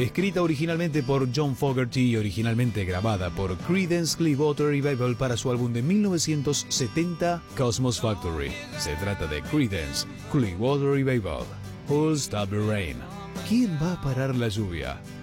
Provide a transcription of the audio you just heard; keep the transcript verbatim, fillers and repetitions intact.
Escrita originalmente por John Fogerty y originalmente grabada por Creedence Clearwater Revival para su álbum de mil novecientos setenta, Cosmos Factory. Se trata de Creedence Clearwater Revival, Who'll Stop the Rain? ¿Quién va a parar la lluvia?